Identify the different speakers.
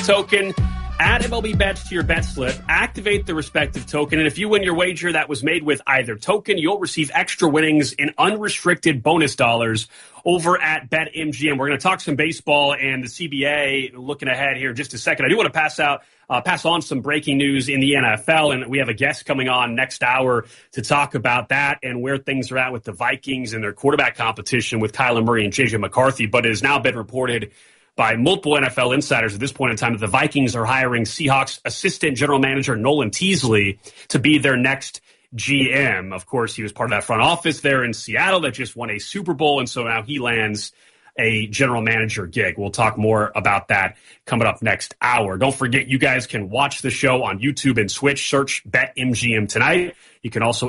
Speaker 1: token. Add MLB bets to your bet slip, activate the respective token, and if you win your wager that was made with either token, you'll receive extra winnings in unrestricted bonus dollars over at BetMGM. We're going to talk some baseball and the CBA looking ahead here in just a second. I do want to pass on some breaking news in the NFL, and we have a guest coming on next hour to talk about that and where things are at with the Vikings and their quarterback competition with Kyler Murray and J.J. McCarthy. But it has now been reported by multiple NFL insiders at this point in time that the Vikings are hiring Seahawks assistant general manager Nolan Teasley to be their next GM. Of course, he was part of that front office there in Seattle that just won a Super Bowl, and so now he lands a general manager gig. We'll talk more about that coming up next hour. Don't forget, you guys can watch the show on YouTube and Switch. Search BetMGM tonight. You can also